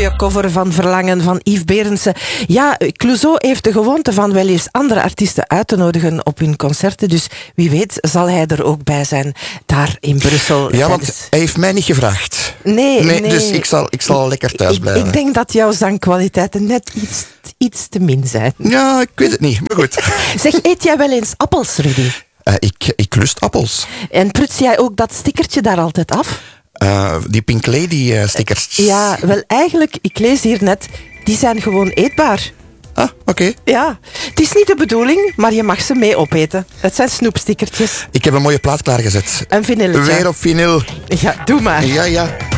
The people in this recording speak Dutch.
mooie cover van Verlangen van Yves Berendsen. Ja, Clouseau heeft de gewoonte van wel eens andere artiesten uit te nodigen op hun concerten. Dus wie weet zal hij er ook bij zijn, daar in Brussel. Ja, want hij heeft mij niet gevraagd. Nee. Dus ik zal lekker thuis blijven. Ik denk dat jouw zangkwaliteiten net iets te min zijn. Ja, ik weet het niet, maar goed. Zeg, eet jij wel eens appels, Rudy? Ik lust appels. En pruts jij ook dat stickertje daar altijd af? Die Pink Lady stickers. Ja, wel eigenlijk, ik lees hier net, die zijn gewoon eetbaar. Ah, oké. Ja, het is niet de bedoeling, maar je mag ze mee opeten. Het zijn snoepstickertjes. Ik heb een mooie plaat klaargezet. Een vinyltje. Weer op vinyl. Ja, doe maar. Ja.